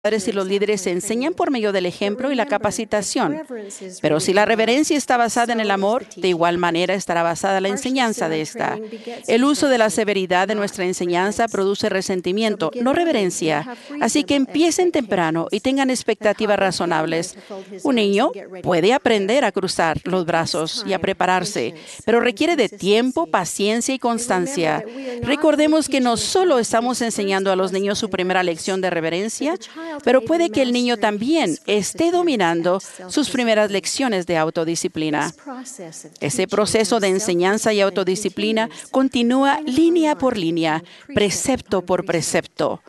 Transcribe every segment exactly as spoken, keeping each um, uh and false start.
padres y los líderes se enseñan por medio del ejemplo y la capacitación. Pero si la reverencia está basada en el amor, de igual manera estará basada la enseñanza de esta. El uso de la severidad de nuestra enseñanza produce resentimiento, no reverencia. Así que empiecen temprano y tengan expectativas razonables. Un niño puede aprender a cruzar los brazos y a prepararse, pero requiere de tiempo, paciencia y constancia. Recordemos que no solo estamos enseñando a los niños su primera lección de reverencia, pero puede que el niño también esté dominando sus primeras lecciones de autodisciplina. Ese proceso de enseñanza y autodisciplina continúa línea por línea, precepto por precepto.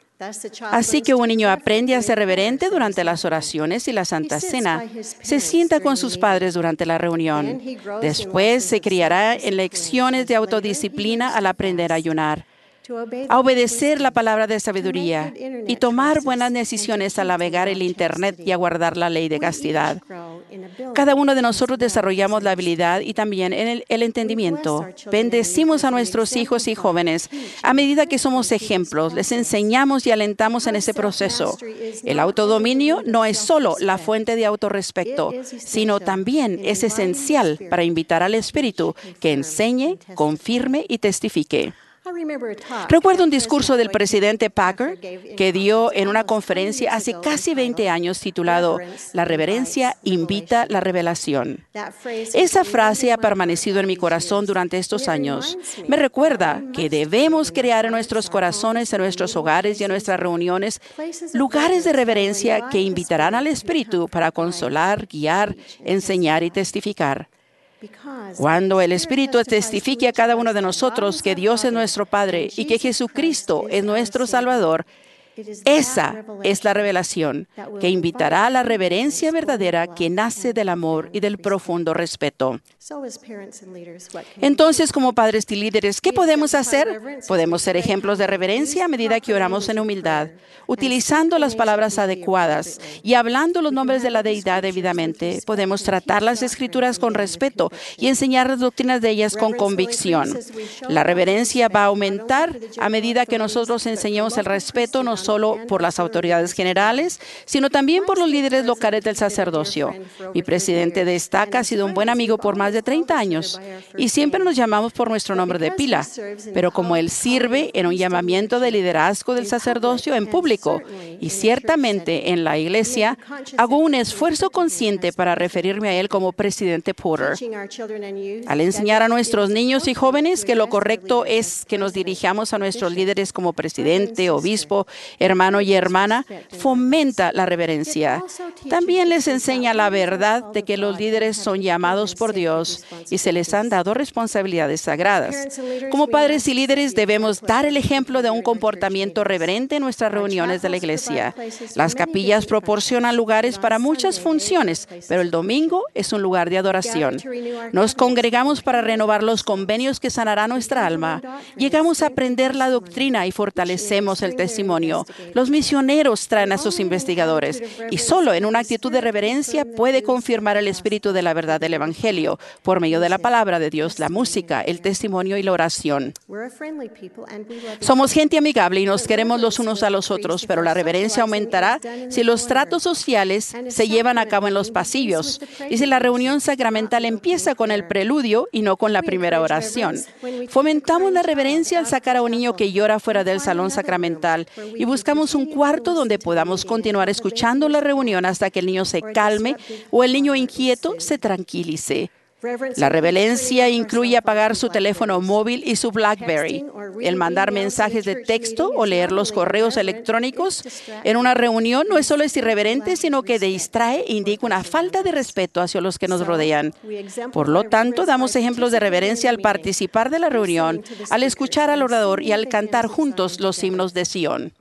Así que un niño aprende a ser reverente durante las oraciones y la Santa Cena. Se sienta con sus padres durante la reunión. Después se criará en lecciones de autodisciplina al aprender a ayunar, a obedecer la palabra de sabiduría y tomar buenas decisiones al navegar el Internet y a guardar la ley de castidad. Cada uno de nosotros desarrollamos la habilidad y también el, el entendimiento. Bendecimos a nuestros hijos y jóvenes. A medida que somos ejemplos, les enseñamos y alentamos en ese proceso. El autodominio no es solo la fuente de autorrespeto, sino también es esencial para invitar al Espíritu que enseñe, confirme y testifique. Recuerdo un discurso del presidente Packer que dio en una conferencia hace casi veinte años titulado "La reverencia invita la revelación". Esa frase ha permanecido en mi corazón durante estos años. Me recuerda que debemos crear en nuestros corazones, en nuestros hogares y en nuestras reuniones lugares de reverencia que invitarán al Espíritu para consolar, guiar, enseñar y testificar. Cuando el Espíritu testifique a cada uno de nosotros que Dios es nuestro Padre y que Jesucristo es nuestro Salvador, esa es la revelación que invitará a la reverencia verdadera que nace del amor y del profundo respeto. Entonces, como padres y líderes, ¿qué podemos hacer? Podemos ser ejemplos de reverencia a medida que oramos en humildad, utilizando las palabras adecuadas y hablando los nombres de la deidad debidamente. Podemos tratar las Escrituras con respeto y enseñar las doctrinas de ellas con convicción. La reverencia va a aumentar a medida que nosotros enseñemos el respeto no solo por las autoridades generales, sino también por los líderes locales del sacerdocio. Mi presidente de estaca ha sido un buen amigo por más de treinta años y siempre nos llamamos por nuestro nombre de pila. Pero como él sirve en un llamamiento de liderazgo del sacerdocio en público y ciertamente en la iglesia, hago un esfuerzo consciente para referirme a él como presidente Porter. Al enseñar a nuestros niños y jóvenes que lo correcto es que nos dirijamos a nuestros líderes como presidente, obispo, hermano y hermana, fomenta la reverencia. También les enseña la verdad de que los líderes son llamados por Dios y se les han dado responsabilidades sagradas. Como padres y líderes debemos dar el ejemplo de un comportamiento reverente en nuestras reuniones de la iglesia. Las capillas proporcionan lugares para muchas funciones, pero el domingo es un lugar de adoración. Nos congregamos para renovar los convenios que sanarán nuestra alma. Llegamos a aprender la doctrina y fortalecemos el testimonio. Los misioneros traen a sus investigadores y solo en una actitud de reverencia puede confirmar el espíritu de la verdad del Evangelio por medio de la palabra de Dios, la música, el testimonio y la oración. Somos gente amigable y nos queremos los unos a los otros, pero la reverencia aumentará si los tratos sociales se llevan a cabo en los pasillos y si la reunión sacramental empieza con el preludio y no con la primera oración. Fomentamos la reverencia al sacar a un niño que llora fuera del salón sacramental y buscamos un cuarto donde podamos continuar escuchando la reunión hasta que el niño se calme o el niño inquieto se tranquilice. La reverencia incluye apagar su teléfono móvil y su BlackBerry. El mandar mensajes de texto o leer los correos electrónicos en una reunión no es solo es irreverente, sino que distrae e indica una falta de respeto hacia los que nos rodean. Por lo tanto, damos ejemplos de reverencia al participar de la reunión, al escuchar al orador y al cantar juntos los himnos de Sion.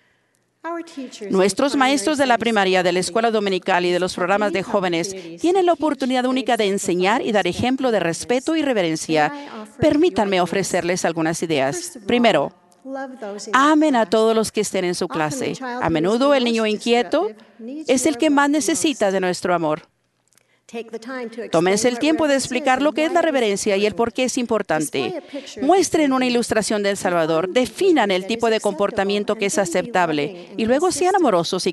Nuestros maestros de la primaria, de la escuela dominical y de los programas de jóvenes tienen la oportunidad única de enseñar y dar ejemplo de respeto y reverencia. Permítanme ofrecerles algunas ideas. Primero, amen a todos los que estén en su clase. A menudo el niño inquieto es el que más necesita de nuestro amor. Tómense el tiempo de explicar lo que es la reverencia y el por qué es importante. Muestren una ilustración del Salvador. Definan el tipo de comportamiento que es aceptable y luego sean amorosos y